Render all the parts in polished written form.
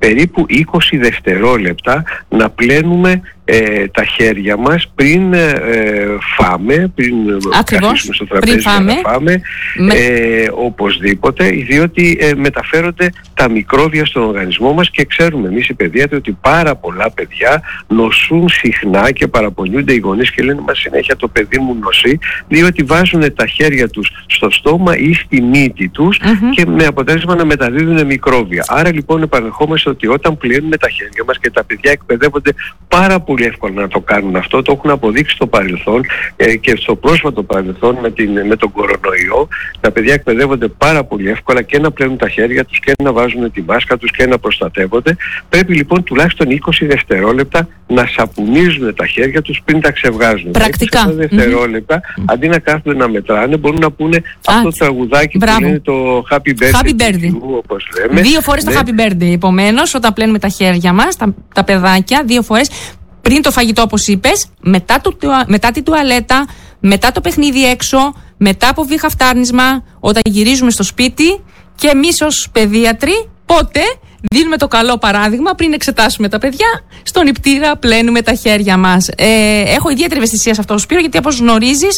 περίπου 20 δευτερόλεπτα να πλένουμε τα χέρια μας πριν φάμε, πριν καθίσουμε στο τραπέζι για να φάμε, οπωσδήποτε, διότι μεταφέρονται τα μικρόβια στον οργανισμό μας και ξέρουμε εμείς οι παιδίατροι ότι πάρα πολλά παιδιά νοσούν συχνά και παραπονιούνται οι γονείς και λένε μας συνέχεια το παιδί μου νοσεί, διότι βάζουν τα χέρια τους στο στόμα ή στη μύτη τους και με αποτέλεσμα να μεταδίδουν μικρόβια. Άρα λοιπόν επανερχόμαστε ότι όταν πλένουμε τα χέρια μας, και τα παιδιά εκπαιδεύονται πάρα πολύ εύκολα να το κάνουν αυτό, το έχουν αποδείξει στο παρελθόν και στο πρόσφατο παρελθόν με τον κορονοϊό, τα παιδιά εκπαιδεύονται πάρα πολύ εύκολα και να πλένουν τα χέρια τους και να βάζουν τη μάσκα τους και να προστατεύονται. Πρέπει λοιπόν τουλάχιστον 20 δευτερόλεπτα να σαπουνίζουν τα χέρια τους πριν τα ξεβγάζουν. Πρακτικά. 20 δευτερόλεπτα, αντί να κάθονται να μετράνε, μπορούν να πούνε αυτό το τραγουδάκι που λένε το Happy Birthday, όπως λέμε. 2 φορές το Happy Birthday, επομένως, όταν πλένουμε τα χέρια μας, τα παιδάκια, 2 φορές. Πριν το φαγητό, όπως είπες, μετά την τουαλέτα, μετά το παιχνίδι έξω, μετά από βήχα φτάρνισμα, όταν γυρίζουμε στο σπίτι, και εμείς ως παιδίατροι πότε δίνουμε το καλό παράδειγμα πριν εξετάσουμε τα παιδιά, στον νηπτήρα πλένουμε τα χέρια μας. Έχω ιδιαίτερη ευαισθησία σε αυτό, Σπύρο, γιατί όπως γνωρίζεις,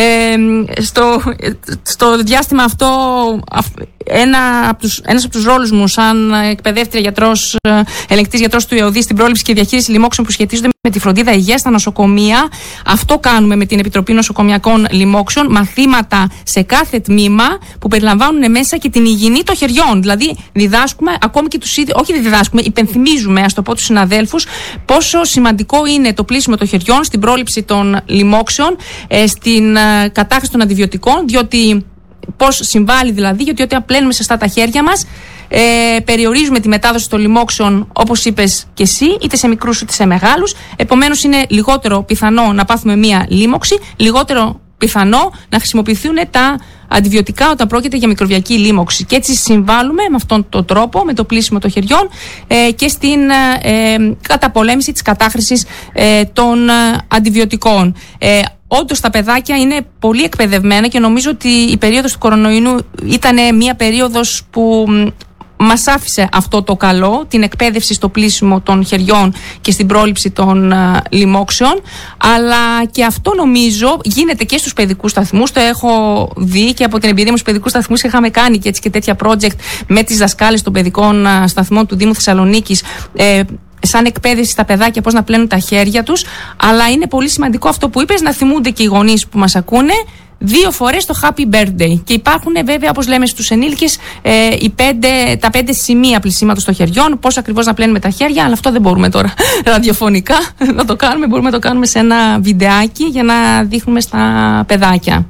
στο διάστημα αυτό ένας από τους ρόλους μου σαν εκπαιδεύτρια γιατρός, ελεγκτής γιατρός του ΕΟΔΗ στην πρόληψη και διαχείριση λοιμόξεων που σχετίζονται με τη φροντίδα υγείας στα νοσοκομεία. Αυτό κάνουμε με την Επιτροπή Νοσοκομιακών Λοιμόξεων. Μαθήματα σε κάθε τμήμα που περιλαμβάνουν μέσα και την υγιεινή των χεριών. Δηλαδή, διδάσκουμε ακόμη και τους ίδιους, όχι διδάσκουμε, υπενθυμίζουμε, ας το πω, τους συναδέλφους, πόσο σημαντικό είναι το πλύσιμο των χεριών στην πρόληψη των λοιμόξεων, στην κατάχρηση των αντιβιωτικών, διότι πώς συμβάλλει δηλαδή, γιατί όταν πλένουμε σωστά τα χέρια μας, περιορίζουμε τη μετάδοση των λοιμόξεων, όπως είπες και εσύ, είτε σε μικρούς είτε σε μεγάλους. Επομένως, είναι λιγότερο πιθανό να πάθουμε μία λοίμοξη, λιγότερο πιθανό να χρησιμοποιηθούν τα αντιβιωτικά όταν πρόκειται για μικροβιακή λοίμοξη. Και έτσι συμβάλλουμε με αυτόν τον τρόπο, με το πλύσιμο των χεριών και στην καταπολέμηση της κατάχρησης των αντιβιωτικών. Όντως τα παιδάκια είναι πολύ εκπαιδευμένα και νομίζω ότι η περίοδος του κορονοϊού ήταν μια περίοδος που μας άφησε αυτό το καλό, την εκπαίδευση στο πλύσιμο των χεριών και στην πρόληψη των λοιμόξεων, αλλά και αυτό νομίζω γίνεται και στους παιδικούς σταθμούς. Το έχω δει και από την εμπειρία μου στους παιδικούς σταθμούς. Είχαμε κάνει και, έτσι, και τέτοια project με τις δασκάλες των παιδικών σταθμών του Δήμου Θεσσαλονίκης, σαν εκπαίδευση στα παιδάκια πώς να πλένουν τα χέρια τους. Αλλά είναι πολύ σημαντικό αυτό που είπες, να θυμούνται και οι γονείς που μας ακούνε 2 φορές το Happy Birthday. Και υπάρχουν βέβαια, όπως λέμε στους ενήλικες, τα 5 σημεία πλυσίματος των χεριών, πώς ακριβώς να πλένουμε τα χέρια, αλλά αυτό δεν μπορούμε τώρα ραδιοφωνικά να το κάνουμε. Μπορούμε να το κάνουμε σε ένα βιντεάκι για να δείχνουμε στα παιδάκια.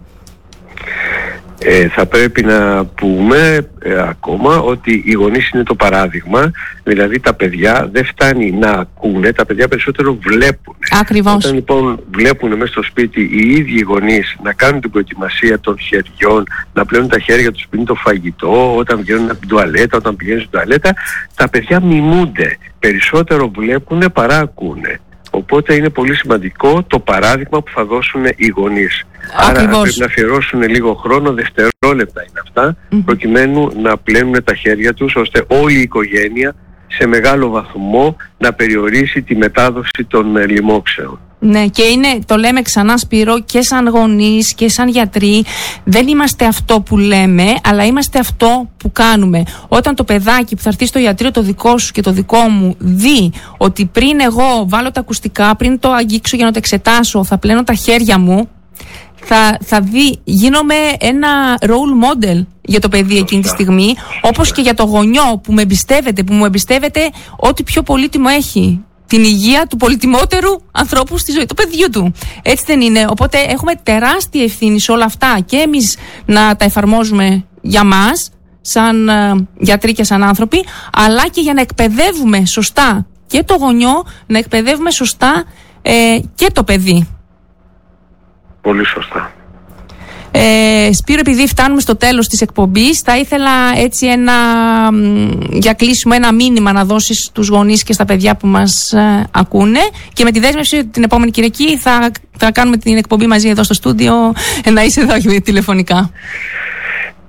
Θα πρέπει να πούμε ακόμα ότι οι γονείς είναι το παράδειγμα, δηλαδή τα παιδιά δεν φτάνει να ακούνε, τα παιδιά περισσότερο βλέπουν. Ακριβώς. Όταν λοιπόν βλέπουν μέσα στο σπίτι οι ίδιοι οι γονείς να κάνουν την προετοιμασία των χεριών, να πλένουν τα χέρια τους πριν το φαγητό, όταν βγαίνουν από την τουαλέτα, όταν πηγαίνουν στην τουαλέτα, τα παιδιά μιμούνται, περισσότερο βλέπουν παρά ακούνε. Οπότε είναι πολύ σημαντικό το παράδειγμα που θα δώσουν οι γονείς. Άρα πρέπει να αφιερώσουν λίγο χρόνο, δευτερόλεπτα είναι αυτά, προκειμένου να πλένουν τα χέρια τους, ώστε όλη η οικογένεια σε μεγάλο βαθμό να περιορίσει τη μετάδοση των λοιμόξεων. Ναι, και το λέμε ξανά, Σπύρο, και σαν γονείς και σαν γιατροί, δεν είμαστε αυτό που λέμε, αλλά είμαστε αυτό που κάνουμε. Όταν το παιδάκι που θα έρθει στο ιατρείο, το δικό σου και το δικό μου, δει ότι πριν εγώ βάλω τα ακουστικά, πριν το αγγίξω για να το εξετάσω, θα πλένω τα χέρια μου, θα δει, γίνομαι ένα role model για το παιδί εκείνη τη στιγμή, όπως και για το γονιό που μου εμπιστεύεται ό,τι πιο πολύτιμο έχει. Την υγεία του πολυτιμότερου ανθρώπου στη ζωή, του παιδιού του. Έτσι δεν είναι? Οπότε έχουμε τεράστια ευθύνη σε όλα αυτά και εμείς να τα εφαρμόζουμε για μας, σαν γιατροί και σαν άνθρωποι, αλλά και για να εκπαιδεύουμε σωστά και το γονιό, να εκπαιδεύουμε σωστά και το παιδί. Πολύ σωστά. Σπύρο, επειδή φτάνουμε στο τέλος της εκπομπής, θα ήθελα έτσι για κλείσιμο ένα μήνυμα να δώσεις στους γονείς και στα παιδιά που μας ακούνε, και με τη δέσμευση ότι την επόμενη Κυριακή θα κάνουμε την εκπομπή μαζί εδώ στο στούντιο, να είσαι εδώ, όχι τηλεφωνικά.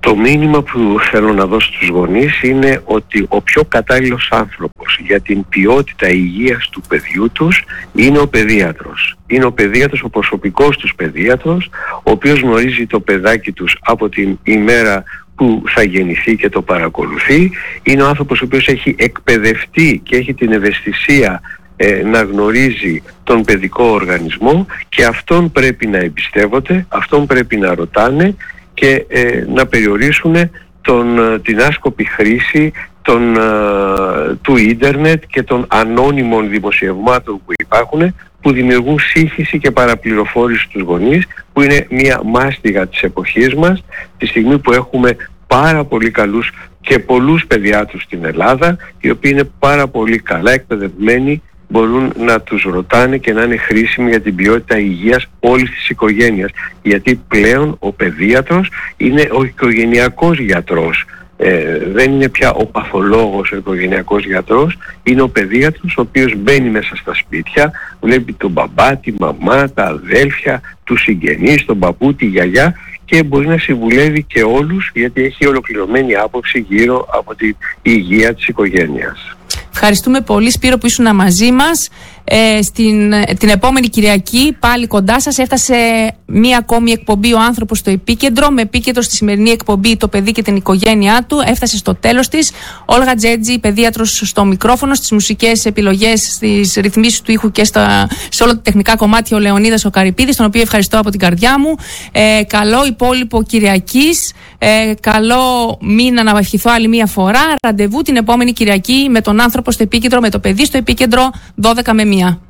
Το μήνυμα που θέλω να δώσω στους γονείς είναι ότι ο πιο κατάλληλος άνθρωπος για την ποιότητα υγείας του παιδιού τους είναι ο παιδίατρος. Είναι ο παιδίατρος, ο προσωπικός τους παιδίατρος, ο οποίος γνωρίζει το παιδάκι τους από την ημέρα που θα γεννηθεί και το παρακολουθεί. Είναι ο άνθρωπος ο οποίος έχει εκπαιδευτεί και έχει την ευαισθησία να γνωρίζει τον παιδικό οργανισμό, και αυτόν πρέπει να εμπιστεύονται, αυτόν πρέπει να ρωτάνε και να περιορίσουν την άσκοπη χρήση του ίντερνετ και των ανώνυμων δημοσιευμάτων που υπάρχουν, που δημιουργούν σύγχυση και παραπληροφόρηση στους γονείς, που είναι μια μάστιγα της εποχής μας, τη στιγμή που έχουμε πάρα πολύ καλούς και πολλούς παιδιάτρους στην Ελλάδα, οι οποίοι είναι πάρα πολύ καλά εκπαιδευμένοι, μπορούν να τους ρωτάνε και να είναι χρήσιμοι για την ποιότητα υγείας όλης της οικογένειας. Γιατί πλέον ο παιδίατρος είναι ο οικογενειακός γιατρός. Δεν είναι πια ο παθολόγος ο οικογενειακός γιατρός, είναι ο παιδίατρος ο οποίος μπαίνει μέσα στα σπίτια, βλέπει τον μπαμπά, τη μαμά, τα αδέλφια, τους συγγενείς, τον παππού, τη γιαγιά, και μπορεί να συμβουλεύει και όλους, γιατί έχει ολοκληρωμένη άποψη γύρω από την υγεία της οικογένειας. Ευχαριστούμε πολύ, Σπύρο, που ήσουν μαζί μας. Την επόμενη Κυριακή πάλι κοντά σας έφτασε μία ακόμη εκπομπή «Ο άνθρωπος στο επίκεντρο», με επίκεντρο στη σημερινή εκπομπή το παιδί και την οικογένειά του. Έφτασε στο τέλος της. Όλγα Τζέτζη, παιδίατρος στο μικρόφωνο, στις μουσικές επιλογές, στις ρυθμίσεις του ήχου και σε όλα τα τεχνικά κομμάτια ο Λεωνίδας ο Καρυπίδης, τον οποίο ευχαριστώ από την καρδιά μου. Καλό υπόλοιπο Κυριακής. Καλό μήνα να ευχηθώ άλλη μία φορά. Ραντεβού την επόμενη Κυριακή με τον άνθρωπο στο επίκεντρο, με το παιδί στο επίκεντρο, 12 με 1.